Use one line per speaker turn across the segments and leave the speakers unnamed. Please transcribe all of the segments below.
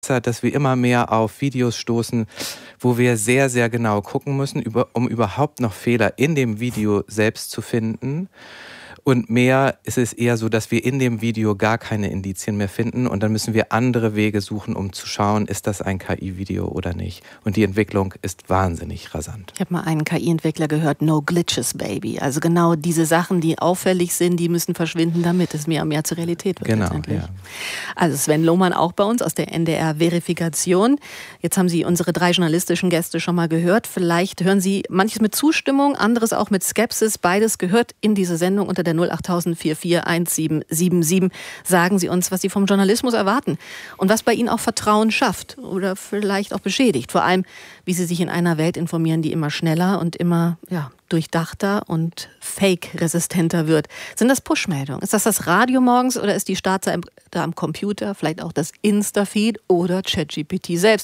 dass wir immer mehr auf Videos stoßen, wo wir sehr, sehr genau gucken müssen, um überhaupt noch Fehler in dem Video selbst zu finden. Und mehr ist es eher so, dass wir in dem Video gar keine Indizien mehr finden und dann müssen wir andere Wege suchen, um zu schauen, ist das ein KI-Video oder nicht. Und die Entwicklung ist wahnsinnig rasant.
Ich habe mal einen KI-Entwickler gehört, no glitches, baby. Also genau diese Sachen, die auffällig sind, die müssen verschwinden, damit es mehr und mehr zur Realität wird.
Genau,
letztendlich.
ja.
Also Sven Lohmann auch bei uns aus der NDR-Verifikation. Jetzt haben Sie unsere 3 journalistischen Gäste schon mal gehört. Vielleicht hören Sie manches mit Zustimmung, anderes auch mit Skepsis. Beides gehört in diese Sendung unter der 08000 441777. Sagen Sie uns, was Sie vom Journalismus erwarten und was bei Ihnen auch Vertrauen schafft oder vielleicht auch beschädigt. Vor allem, wie Sie sich in einer Welt informieren, die immer schneller und immer durchdachter und fake-resistenter wird. Sind das Push-Meldungen? Ist das Radio morgens oder ist die Startseite am Computer, vielleicht auch das Insta-Feed oder ChatGPT selbst?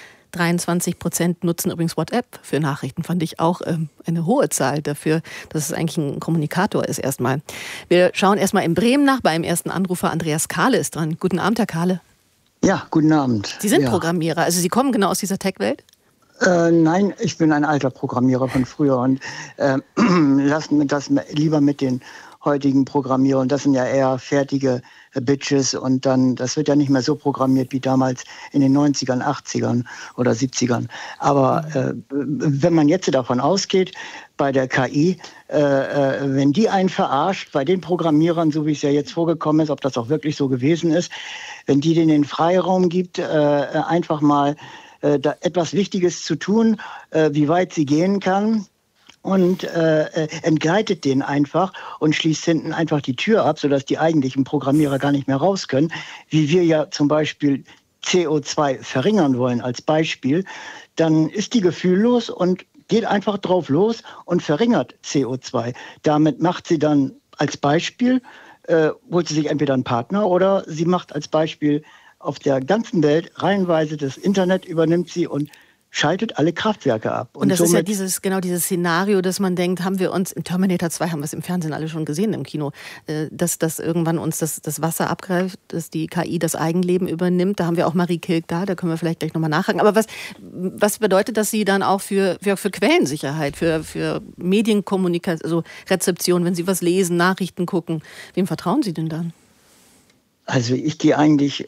23% nutzen übrigens WhatsApp für Nachrichten. Fand ich auch eine hohe Zahl dafür, dass es eigentlich ein Kommunikator ist erstmal. Wir schauen erstmal in Bremen nach. Beim ersten Anrufer Andreas Kahle ist dran. Guten Abend, Herr Kahle.
Ja, guten Abend.
Sie sind Programmierer, also Sie kommen genau aus dieser Tech-Welt?
Nein, ich bin ein alter Programmierer von früher und lassen wir das lieber mit den heutigen Programmierern. Das sind ja eher fertige Bitches und dann, das wird ja nicht mehr so programmiert wie damals in den 90ern, 80ern oder 70ern. Aber wenn man jetzt davon ausgeht, bei der KI, wenn die einen verarscht, bei den Programmierern, so wie es ja jetzt vorgekommen ist, ob das auch wirklich so gewesen ist, wenn die denen den Freiraum gibt, einfach mal da etwas Wichtiges zu tun, wie weit sie gehen kann, und entgleitet den einfach und schließt hinten einfach die Tür ab, sodass die eigentlichen Programmierer gar nicht mehr raus können, wie wir ja zum Beispiel CO2 verringern wollen als Beispiel, dann ist die gefühllos und geht einfach drauf los und verringert CO2. Damit macht sie dann als Beispiel, holt sie sich entweder einen Partner oder sie macht als Beispiel auf der ganzen Welt reihenweise das Internet, übernimmt sie und schaltet alle Kraftwerke ab.
Und das ist ja dieses Szenario, dass man denkt, haben wir uns, in Terminator 2 haben wir es im Fernsehen alle schon gesehen im Kino, dass irgendwann uns das Wasser abgreift, dass die KI das Eigenleben übernimmt. Da haben wir auch Marie Kilk da können wir vielleicht gleich nochmal nachhaken. Aber was bedeutet das Sie dann auch für Quellensicherheit, für Medienkommunikation, also Rezeption, wenn Sie was lesen, Nachrichten gucken? Wem vertrauen Sie denn dann?
Also ich gehe eigentlich,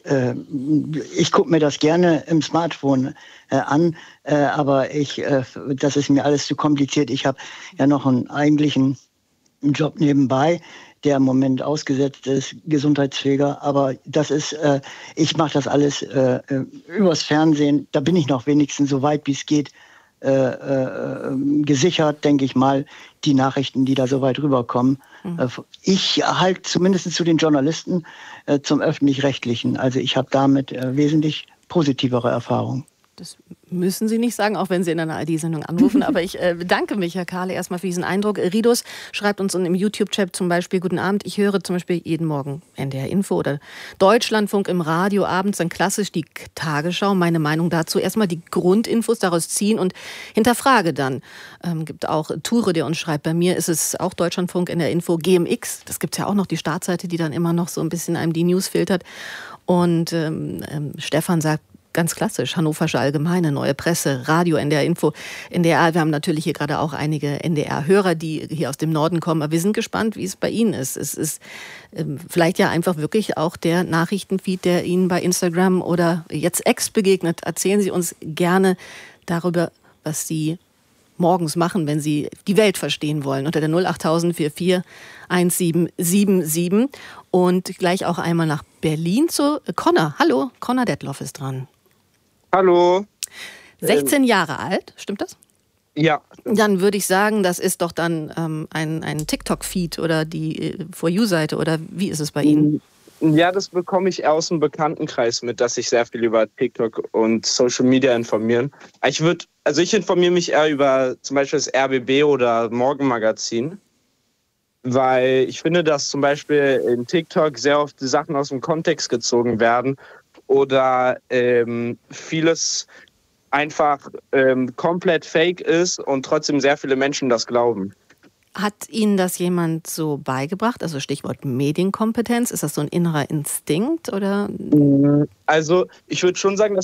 ich gucke mir das gerne im Smartphone an, aber das ist mir alles zu kompliziert. Ich habe ja noch einen eigentlichen Job nebenbei, der im Moment ausgesetzt ist, Gesundheitspfleger. Aber das ist, ich mache das alles übers Fernsehen. Da bin ich noch wenigstens so weit, wie es geht, gesichert, denke ich mal, die Nachrichten, die da so weit rüberkommen. Ich halte zumindest zu den Journalisten, zum Öffentlich-Rechtlichen. Also ich habe damit wesentlich positivere Erfahrungen.
Das müssen Sie nicht sagen, auch wenn Sie in einer ID-Sendung anrufen. Aber ich bedanke mich, Herr Kahle, erstmal für diesen Eindruck. Ridos schreibt uns im YouTube-Chat zum Beispiel: Guten Abend, ich höre zum Beispiel jeden Morgen NDR Info oder Deutschlandfunk im Radio, abends dann klassisch die Tagesschau. Meine Meinung dazu: erstmal die Grundinfos daraus ziehen und hinterfrage dann. Gibt auch Ture, der uns schreibt, bei mir ist es auch Deutschlandfunk NDR Info, GMX. Das gibt es ja auch noch, die Startseite, die dann immer noch so ein bisschen einem die News filtert. Und Stefan sagt, ganz klassisch, Hannoversche Allgemeine, Neue Presse, Radio, NDR Info, NDR. Wir haben natürlich hier gerade auch einige NDR-Hörer, die hier aus dem Norden kommen. Aber wir sind gespannt, wie es bei Ihnen ist. Es ist vielleicht ja einfach wirklich auch der Nachrichtenfeed, der Ihnen bei Instagram oder jetzt X begegnet. Erzählen Sie uns gerne darüber, was Sie morgens machen, wenn Sie die Welt verstehen wollen. Unter der 08000 441777. Und gleich auch einmal nach Berlin zu Connor. Hallo, Connor Detloff ist dran.
Hallo.
16 Jahre alt, stimmt das?
Ja.
Dann würde ich sagen, das ist doch dann ein TikTok-Feed oder die For You-Seite, oder wie ist es bei Ihnen?
Ja, das bekomme ich aus dem Bekanntenkreis mit, dass sich sehr viel über TikTok und Social Media informieren. Ich informiere mich eher über zum Beispiel das RBB oder Morgenmagazin, weil ich finde, dass zum Beispiel in TikTok sehr oft die Sachen aus dem Kontext gezogen werden oder vieles einfach komplett fake ist und trotzdem sehr viele Menschen das glauben.
Hat Ihnen das jemand so beigebracht? Also Stichwort Medienkompetenz. Ist das so ein innerer Instinkt oder?
Also ich würde schon sagen, dass